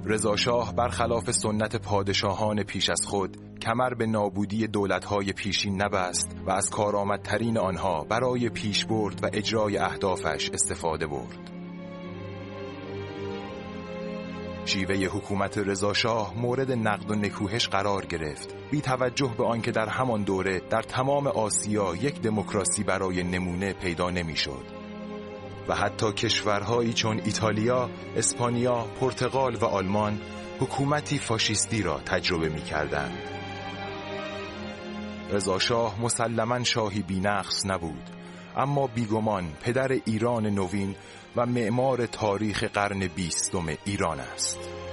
رضا شاه برخلاف سنت پادشاهان پیش از خود کمر به نابودی دولت‌های پیشین نبست و از کارآمدترین آنها برای پیشبرد و اجرای اهدافش استفاده برد. شیوه حکومت رضا شاه مورد نقد و نکوهش قرار گرفت، بی توجه به آنکه در همان دوره در تمام آسیا یک دموکراسی برای نمونه پیدا نمی‌شد و حتی کشورهایی چون ایتالیا، اسپانیا، پرتغال و آلمان حکومتی فاشیستی را تجربه می‌کردند. رضا شاه مسلماً شاهی بی‌نقص نبود، اما بیگمان پدر ایران نوین و معمار تاریخ قرن 20 ایران است.